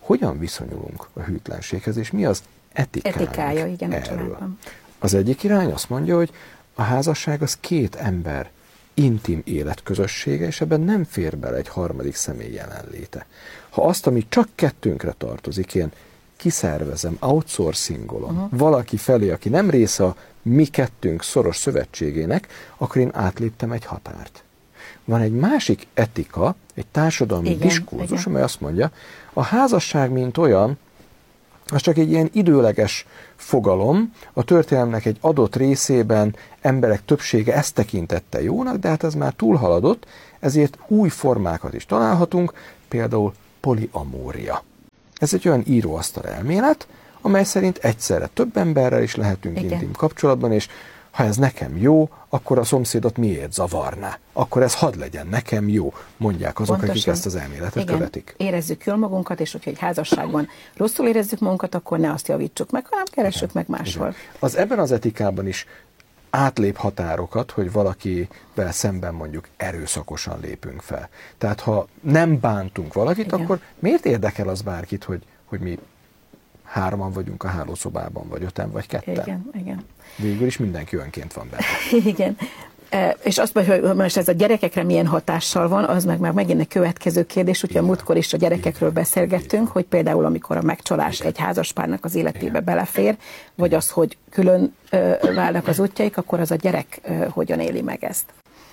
hogyan viszonyulunk a hűtlenséghez, és mi az etikája, igen, erről. Az egyik irány azt mondja, hogy a házasság az két ember intim életközössége, és ebben nem fér bele egy harmadik személy jelenléte. Ha azt, ami csak kettőnkre tartozik, én kiszervezem, outsourcingolom valaki felé, aki nem része a mi kettőnk szoros szövetségének, akkor én átléptem egy határt. Van egy másik etika, egy társadalmi diskurzus, amely azt mondja, a házasság, mint olyan, az csak egy ilyen időleges fogalom, a történelemnek egy adott részében emberek többsége ezt tekintette jónak, de hát ez már túlhaladott, ezért új formákat is találhatunk, például poliamória. Ez egy olyan íróasztal elmélet, amely szerint egyszerre több emberrel is lehetünk intim kapcsolatban, és ha ez nekem jó, akkor a szomszédot miért zavarná? Akkor ez hadd legyen nekem jó, mondják azok, pontosan, akik ezt az elméletet követik. Érezzük jól magunkat, és hogyha egy házasságban rosszul érezzük magunkat, akkor ne azt javítsuk meg, hanem keressük meg máshol. Az ebben az etikában is átlép határokat, hogy valakivel szemben mondjuk erőszakosan lépünk fel. Tehát ha nem bántunk valakit, akkor miért érdekel az bárkit, hogy mi 3-an vagyunk a hálószobában, vagy 5-en, vagy 2-en? Igen. Végül is mindenki önként van benne. Igen. És azt mondja, hogy most ez a gyerekekre milyen hatással van, az meg megint egy következő kérdés, úgyhogy a múltkor is a gyerekekről beszélgettünk, hogy például amikor a megcsalás egy házaspárnak az életébe belefér, vagy az, hogy külön válnak az útjaik, akkor az a gyerek hogyan éli meg ezt.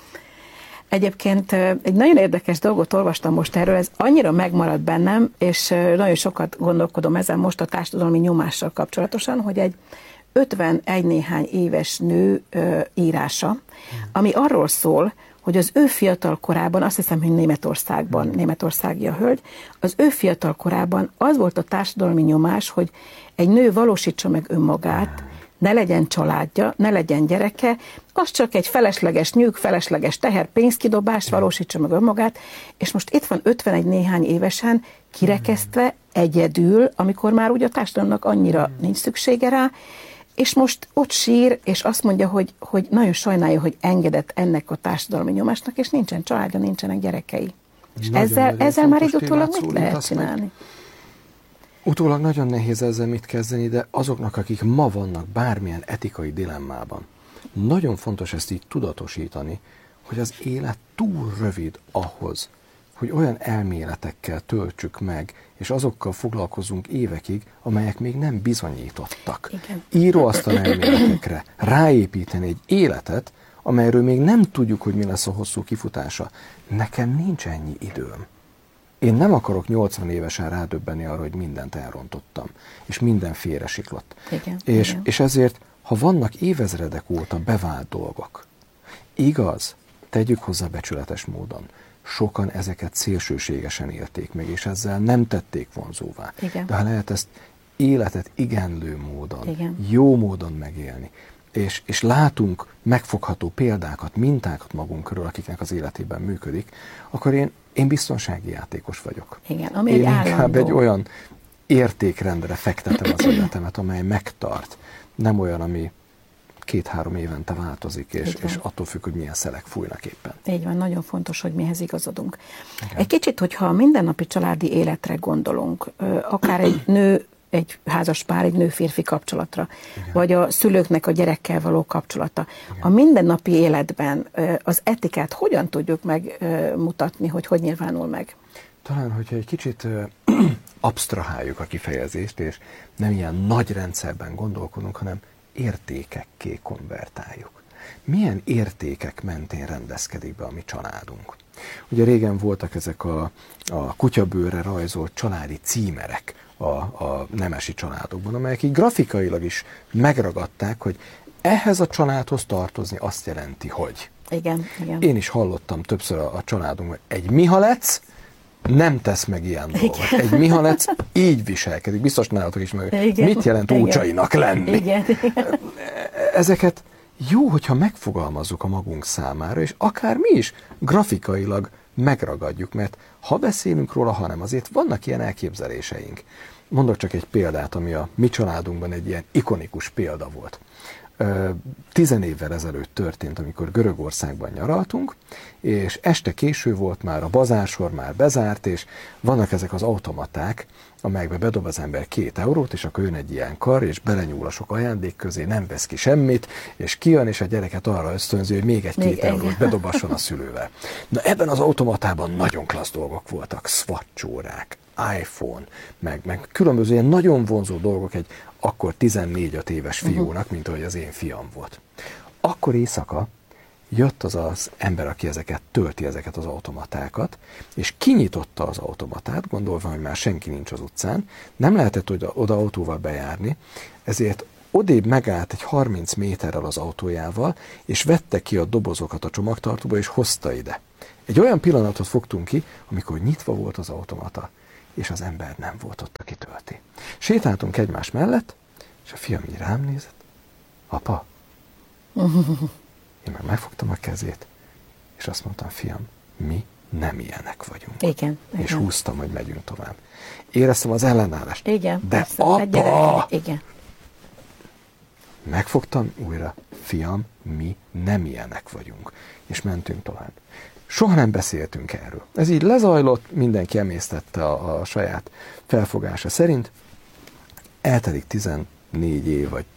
Egyébként egy nagyon érdekes dolgot olvastam most erről, ez annyira megmaradt bennem, és nagyon sokat gondolkodom ezen most a társadalmi nyomással kapcsolatosan, hogy egy 51 néhány éves nő írása, ami arról szól, hogy az ő fiatal korában, azt hiszem, hogy németországi a hölgy, az ő fiatal korában az volt a társadalmi nyomás, hogy egy nő valósítsa meg önmagát, ne legyen családja, ne legyen gyereke, az csak egy felesleges nyűg, felesleges teher, pénzkidobás, valósítsa meg önmagát, és most itt van 51 néhány évesen, kirekesztve, egyedül, amikor már ugye a társadalomnak annyira nincs szüksége rá, és most ott sír, és azt mondja, hogy nagyon sajnálja, hogy engedett ennek a társadalmi nyomásnak, és nincsen családja, nincsenek gyerekei. És ezzel már így utólag mit lehet csinálni? Utólag nagyon nehéz ezzel mit kezdeni, de azoknak, akik ma vannak bármilyen etikai dilemmában, nagyon fontos ezt így tudatosítani, hogy az élet túl rövid ahhoz, hogy olyan elméletekkel töltsük meg, és azokkal foglalkozunk évekig, amelyek még nem bizonyítottak. Íróasztal elméletekre ráépíteni egy életet, amelyről még nem tudjuk, hogy mi lesz a hosszú kifutása. Nekem nincs ennyi időm. Én nem akarok 80 évesen rádöbbenni arra, hogy mindent elrontottam, és minden félresiklott. És ezért, ha vannak évezredek óta bevált dolgok, igaz, tegyük hozzá becsületes módon, sokan ezeket szélsőségesen élték meg, és ezzel nem tették vonzóvá. De ha lehet ezt életet igenlő módon, jó módon megélni, és látunk megfogható példákat, mintákat magunk körül, akiknek az életében működik, akkor én biztonsági játékos vagyok. Ami én inkább egy olyan értékrendre fektetem az életemet, amely megtart. Nem olyan, ami 2-3 évente változik, és attól függ, hogy milyen szelek fújnak éppen. Így van, nagyon fontos, hogy mihez igazodunk. Egy kicsit, hogyha a mindennapi családi életre gondolunk, akár egy nő, egy házaspár, egy nő-férfi kapcsolatra, vagy a szülőknek a gyerekkel való kapcsolata. A mindennapi életben az etikát hogyan tudjuk megmutatni, hogy nyilvánul meg? Talán, hogyha egy kicsit absztraháljuk a kifejezést, és nem ilyen nagy rendszerben gondolkodunk, hanem értékekké konvertáljuk. Milyen értékek mentén rendezkedik be a mi családunk? Ugye régen voltak ezek a kutyabőrre rajzolt családi címerek a nemesi családokban, amelyek így grafikailag is megragadták, hogy ehhez a családhoz tartozni azt jelenti, hogy. Igen. Én is hallottam többször a családunkban, egy mihalec nem tesz meg ilyen dolgot. Egy mihalec így viselkedik. Biztos nálatok is meg. Mit jelent ócsainak lenni? Ezeket jó, hogyha megfogalmazzuk a magunk számára, és akár mi is grafikailag megragadjuk, mert ha beszélünk róla, hanem azért vannak ilyen elképzeléseink. Mondok csak egy példát, ami a mi családunkban egy ilyen ikonikus példa volt. 10 évvel ezelőtt történt, amikor Görögországban nyaraltunk, és este késő volt már, a bazársor már bezárt, és vannak ezek az automaták, amelyekbe bedob az ember 2 eurót, és akkor jön egy ilyen kar, és belenyúl a sok ajándék közé, nem vesz ki semmit, és kijön, és a gyereket arra ösztönzi, hogy még egy 2 eurót bedobasson a szülővel. Na ebben az automatában nagyon klassz dolgok voltak, Swatch órák, iPhone, meg különböző ilyen nagyon vonzó dolgok egy akkor 14-5 éves fiúnak, mint ahogy az én fiam volt. Akkor éjszaka jött az ember, aki tölti ezeket az automatákat, és kinyitotta az automatát, gondolva, hogy már senki nincs az utcán, nem lehetett oda autóval bejárni, ezért odébb megállt egy 30 méterrel az autójával, és vette ki a dobozokat a csomagtartóba, és hozta ide. Egy olyan pillanatot fogtunk ki, amikor nyitva volt az automata, és az ember nem volt ott, aki tölti. Sétáltunk egymás mellett, és a fiam így rám nézett. Apa? Én meg megfogtam a kezét, és azt mondtam, fiam, mi nem ilyenek vagyunk. Igen. És húztam, hogy megyünk tovább. Éreztem az ellenállást. Igen, de persze, apa! Igen. Megfogtam újra, fiam, mi nem ilyenek vagyunk. És mentünk tovább. Soha nem beszéltünk erről. Ez így lezajlott, mindenki emésztette a saját felfogása szerint. Eltelik 14 év, vagy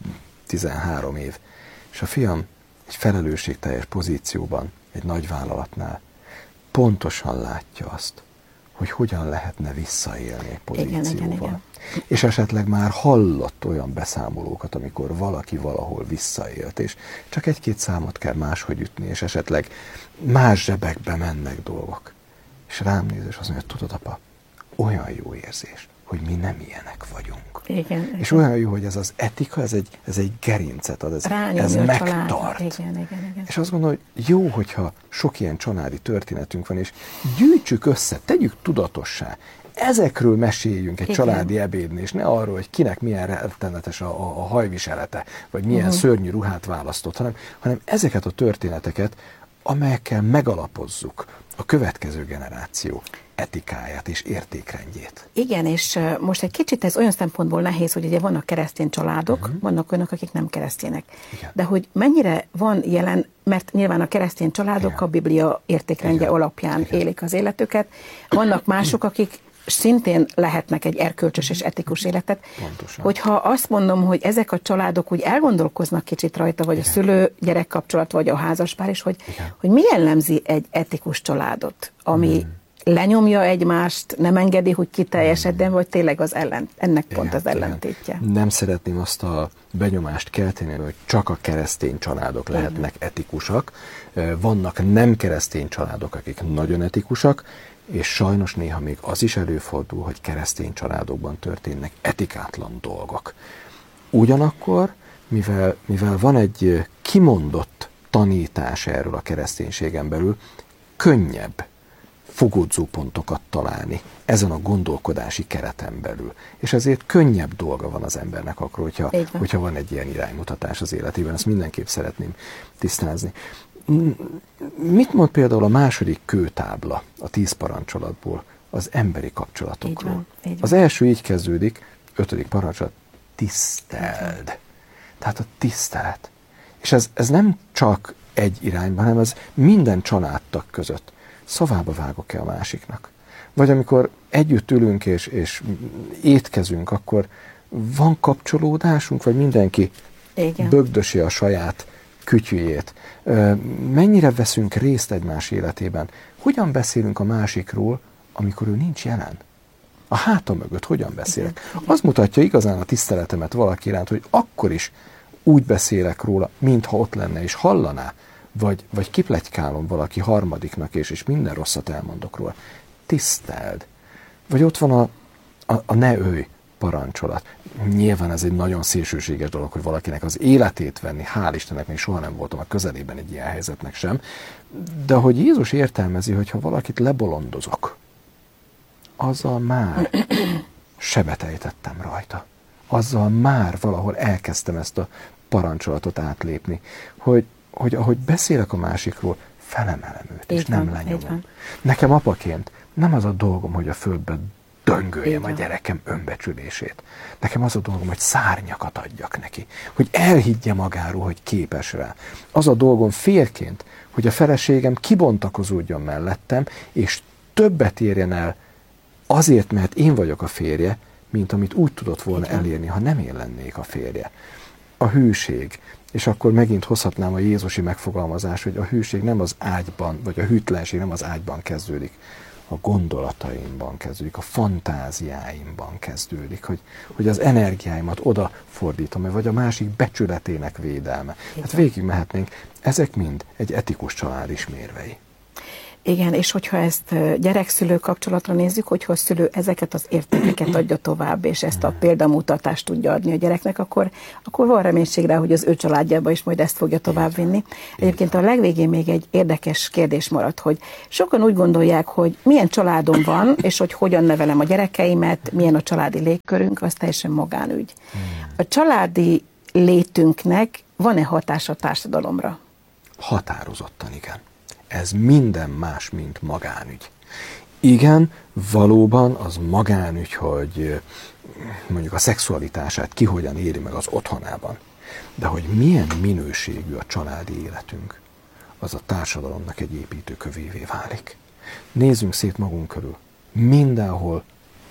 13 év, és a fiam egy felelősségteljes pozícióban, egy nagyvállalatnál pontosan látja azt, hogy hogyan lehetne visszaélni egy pozícióval. Igen. És esetleg már hallott olyan beszámolókat, amikor valaki valahol visszaélt, és csak 1-2 számot kell máshogy ütni, és esetleg más zsebekbe mennek dolgok. És rám néz, és azt mondja, tudod, apa, olyan jó érzés, hogy mi nem ilyenek vagyunk. Igen, és olyan jó, hogy ez az etika, ez egy gerincet ad, ez megtart. Igen. És azt gondolom, hogy jó, hogyha sok ilyen családi történetünk van, és gyűjtsük össze, tegyük tudatossá. Ezekről meséljünk egy családi ebédnél, és ne arról, hogy kinek milyen rettenetes a hajviselete, vagy milyen szörnyű ruhát választott, hanem ezeket a történeteket, amelyekkel megalapozzuk a következő generáció etikáját és értékrendjét. Igen, és most egy kicsit ez olyan szempontból nehéz, hogy ugye vannak keresztény családok, vannak olyanok, akik nem keresztények. Igen. De hogy mennyire van jelen, mert nyilván a keresztény családok a Biblia értékrendje alapján élik az életüket, vannak mások, akik szintén lehetnek egy erkölcsös és etikus életet. Pontosan. Hogyha azt mondom, hogy ezek a családok úgy elgondolkoznak kicsit rajta, vagy a szülő-gyerek kapcsolat, vagy a házaspár is, hogy mi jellemzi egy etikus családot, ami lenyomja egymást, nem engedi, hogy kiteljesedjen, vagy tényleg ennek pont az ellentétje. Nem szeretném azt a benyomást kelteni, hogy csak a keresztény családok lehetnek etikusak. Vannak nem keresztény családok, akik nagyon etikusak, és sajnos néha még az is előfordul, hogy keresztény családokban történnek etikátlan dolgok. Ugyanakkor, mivel van egy kimondott tanítás erről a kereszténységen belül, könnyebb fogódzópontokat találni ezen a gondolkodási kereten belül. És ezért könnyebb dolga van az embernek akkor, hogyha van egy ilyen iránymutatás az életében. Ezt mindenképp szeretném tisztázni. Mit mond például a második kőtábla a 10 parancsolatból az emberi kapcsolatokról? Így van. Az első így kezdődik, 5. parancsolat, tiszteld. Tehát a tisztelet. És ez nem csak egy irányban, hanem ez minden családtag között. Szavába vágok-e a másiknak? Vagy amikor együtt ülünk és étkezünk, akkor van kapcsolódásunk, vagy mindenki bögdösi a saját kütyüjét? Mennyire veszünk részt egymás életében? Hogyan beszélünk a másikról, amikor ő nincs jelen? A háta mögött hogyan beszélek? Az mutatja igazán a tiszteletemet valaki iránt, hogy akkor is úgy beszélek róla, mintha ott lenne és hallaná, vagy kipletykálom valaki harmadiknak, és minden rosszat elmondok róla. Tiszteld. Vagy ott van a ne ölj parancsolat. Nyilván ez egy nagyon szélsőséges dolog, hogy valakinek az életét venni, hál' Istennek még soha nem voltam a közelében egy ilyen helyzetnek sem, de hogy Jézus értelmezi, hogyha valakit lebolondozok, azzal már sebet ejtettem rajta. Azzal már valahol elkezdtem ezt a parancsolatot átlépni, hogy ahogy beszélek a másikról, felemelem őt, és nem lenyomom. Nekem apaként nem az a dolgom, hogy a földbe döngöljem a gyerekem önbecsülését. Nekem az a dolgom, hogy szárnyakat adjak neki, hogy elhiggye magáról, hogy képes rá. Az a dolgom férként, hogy a feleségem kibontakozódjon mellettem, és többet érjen el azért, mert én vagyok a férje, mint amit úgy tudott volna elérni, ha nem én lennék a férje. A hűség, és akkor megint hozhatnám a jézusi megfogalmazást, hogy a hűség nem az ágyban, vagy a hűtlenség nem az ágyban kezdődik, a gondolataimban kezdődik, a fantáziáimban kezdődik, hogy az energiáimat oda fordítom, vagy a másik becsületének védelme. Hát végig mehetnénk, ezek mind egy etikus család ismérvei. Igen, és hogyha ezt gyerek-szülő kapcsolatra nézzük, hogyha a szülő ezeket az értékeket adja tovább, és ezt a példamutatást tudja adni a gyereknek, akkor van reménység rá, hogy az ő családjába is majd ezt fogja továbbvinni. Egyébként a legvégén még egy érdekes kérdés maradt, hogy sokan úgy gondolják, hogy milyen családom van, és hogy hogyan nevelem a gyerekeimet, milyen a családi légkörünk, az teljesen magánügy. A családi létünknek van-e hatása a társadalomra? Határozottan igen. Ez minden más, mint magánügy. Igen, valóban az magánügy, hogy mondjuk a szexualitását ki hogyan éri meg az otthonában. De hogy milyen minőségű a családi életünk, az a társadalomnak egy építőkövévé válik. Nézzünk szét magunk körül. Mindenhol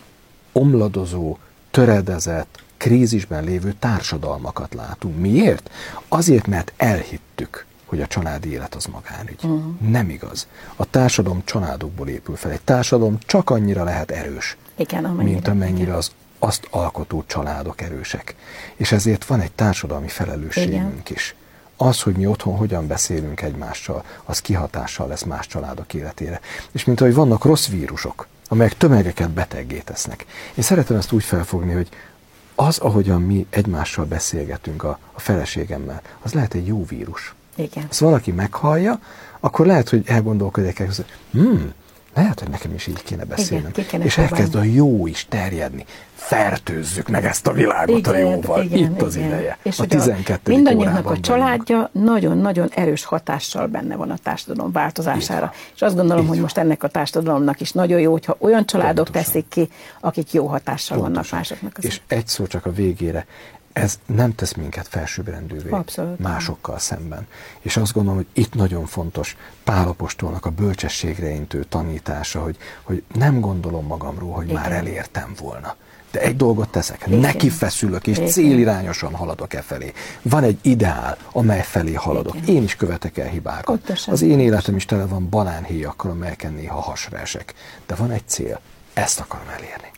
omladozó, töredezett, krízisben lévő társadalmakat látunk. Miért? Azért, mert elhittük, hogy a családi élet az magánügy. Nem igaz. A társadalom családokból épül fel. Egy társadalom csak annyira lehet erős, mint amennyire az azt alkotó családok erősek. És ezért van egy társadalmi felelősségünk is. Az, hogy mi otthon hogyan beszélünk egymással, az kihatással lesz más családok életére. És mint ahogy vannak rossz vírusok, amelyek tömegeket beteggé tesznek. Én szeretem ezt úgy felfogni, hogy az, ahogyan mi egymással beszélgetünk a feleségemmel, az lehet egy jó vírus. Igen. Ha valaki meghallja, akkor lehet, hogy elgondolkodik, hogy lehet, hogy nekem is így kéne beszélnem. Igen, és elkezd a jó is terjedni. Fertőzzük meg ezt a világot a jóval. Itt az ideje. És a 12. mindannyiunknak a családja nagyon-nagyon erős hatással benne van a társadalom változására. És azt gondolom, hogy most ennek a társadalomnak is nagyon jó, hogyha olyan családok teszik ki, akik jó hatással vannak másoknak. És egy szó csak a végére. Ez nem tesz minket felsőbbrendűvé másokkal szemben. És azt gondolom, hogy itt nagyon fontos Pál apostolnak a bölcsességre intő tanítása, hogy nem gondolom magamról, hogy már elértem volna. De egy dolgot teszek, neki feszülök, és célirányosan haladok e felé. Van egy ideál, amely felé haladok. Én is követek el hibákat. Az én életem is tele van banánhéjakkal, amelyeken néha hasra esek. De van egy cél, ezt akarom elérni.